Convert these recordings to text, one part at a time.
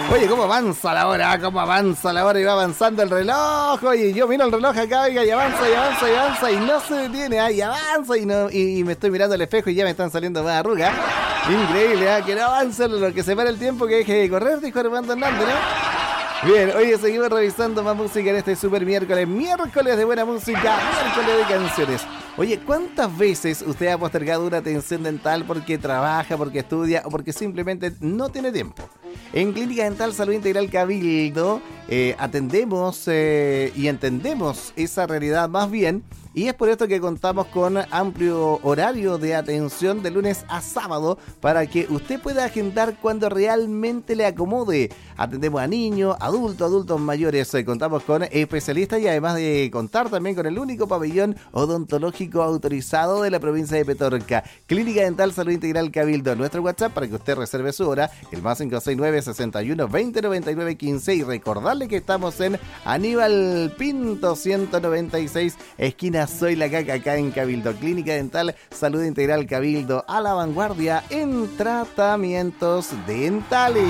Oye, ¿cómo avanza la hora? ¿Cómo avanza la hora? Y va avanzando el reloj. Oye, yo miro el reloj acá, oiga, y avanza, y avanza, y avanza, y no se detiene, y avanza, y me estoy mirando al espejo y ya me están saliendo más arrugas. Increíble, que no avance lo que se para el tiempo que deje de correr, dijo Armando Hernández, ¿no? Bien, hoy seguimos revisando más música en este super miércoles de buena música, miércoles de canciones. Oye, ¿cuántas veces usted ha postergado una atención dental porque trabaja, porque estudia o porque simplemente no tiene tiempo? En Clínica Dental Salud Integral Cabildo atendemos y entendemos esa realidad más bien. Y es por esto que contamos con amplio horario de atención de lunes a sábado para que usted pueda agendar cuando realmente le acomode. Atendemos a niños, adultos mayores. Contamos con especialistas y además de contar también con el único pabellón odontológico autorizado de la provincia de Petorca. Clínica Dental Salud Integral Cabildo. Nuestro WhatsApp para que usted reserve su hora, el más 569 61 20 99 15. Y recordarle que estamos en Aníbal Pinto 196, esquina Soy la Caca, acá en Cabildo. Clínica Dental Salud Integral Cabildo, a la vanguardia en tratamientos dentales.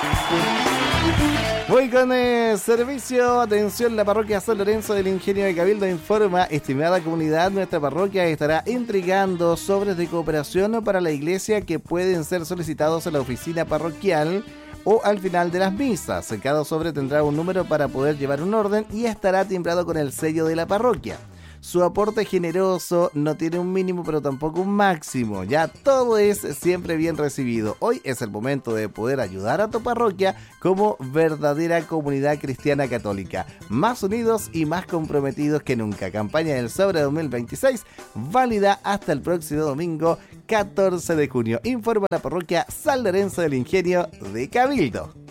Voy con servicio, atención, la parroquia San Lorenzo del Ingenio de Cabildo informa, estimada comunidad, nuestra parroquia estará entregando sobres de cooperación para la iglesia que pueden ser solicitados en la oficina parroquial o al final de las misas. Cada sobre tendrá un número para poder llevar un orden y estará timbrado con el sello de la parroquia. Su aporte generoso no tiene un mínimo pero tampoco un máximo, ya todo es siempre bien recibido. Hoy es el momento de poder ayudar a tu parroquia como verdadera comunidad cristiana católica. Más unidos y más comprometidos que nunca. Campaña del Sobre 2026, válida hasta el próximo domingo 14 de junio. Informa la parroquia San Lorenzo del Ingenio de Cabildo.